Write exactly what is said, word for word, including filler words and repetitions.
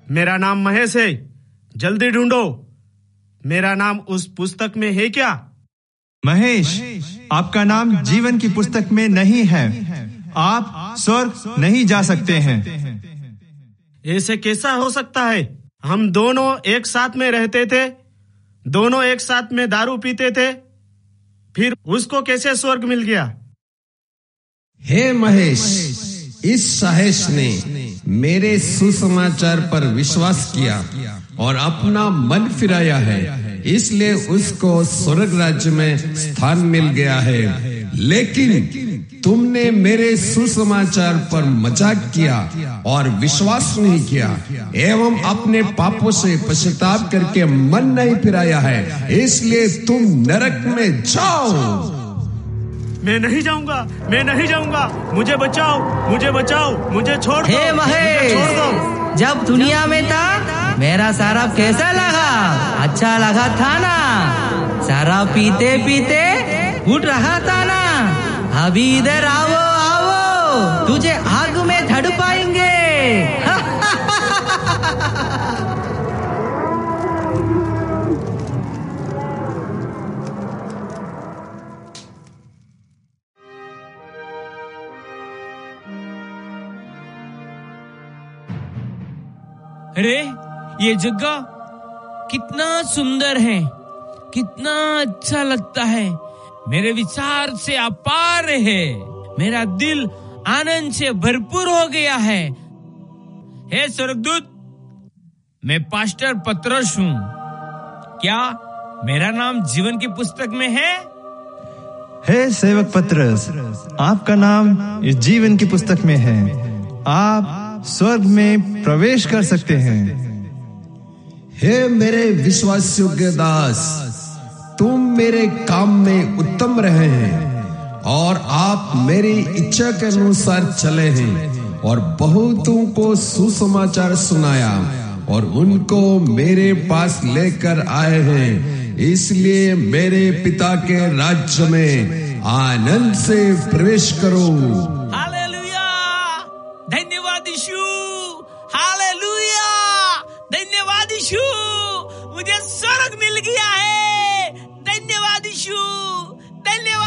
मेरा नाम महेश है, जल्दी ढूंढो। मेरा नाम उस पुस्तक में है क्या? महेश, आपका नाम जीवन की पुस्तक में नहीं है। आप स्वर्ग नहीं जा सकते हैं। ऐसे कैसा हो सकता है? हम दोनों एक साथ में रहते थे, दोनों एक साथ में दारू पीते थे, फिर उसको कैसे स्वर्ग मिल गया? हे महेश, इस साहस ने मेरे सुसमाचार पर विश्वास किया और अपना मन फिराया है, इसलिए उसको स्वर्ग राज्य में स्थान मिल गया है। लेकिन तुमने मेरे सुसमाचार पर मजाक किया और विश्वास नहीं किया एवं अपने पापों से पश्चाताप करके मन नहीं फिराया है, इसलिए तुम नरक में जाओ। मैं नहीं जाऊंगा, मैं नहीं जाऊंगा, मुझे बचाओ, मुझे बचाओ, मुझे छोड़ दो। हे महेश, छोड़ दो। जब दुनिया में था मेरा शराब कैसा लगा? अच्छा लगा था ना? शराब पीते पीते उठ रहा था ना? अभी इधर आओ आओ, तुझे आग में धड़ पाएंगे। अरे ये जगह कितना सुंदर है, कितना अच्छा लगता है, मेरे विचार से अपार है, मेरा दिल आनंद से भरपूर हो गया है। हे स्वर्गदूत, मैं पास्टर पतरस हूँ, क्या मेरा नाम जीवन की पुस्तक में है? हे सेवक पतरस, आपका नाम इस जीवन की पुस्तक में है। आप स्वर्ग में प्रवेश कर सकते हैं। हे मेरे विश्वास योग्य दास, तुम मेरे काम में उत्तम रहे हैं और आप मेरी इच्छा के अनुसार चले हैं और बहुतों को सुसमाचार सुनाया और उनको मेरे पास लेकर आए हैं, इसलिए मेरे पिता के राज्य में आनंद से प्रवेश करो। हालेलुया, धन्यवाद यीशु, हालेलुया, धन्यवाद यीशु, मुझे स्वर्ग मिल गया है। धन्यवाद यीशु, धन्यवाद।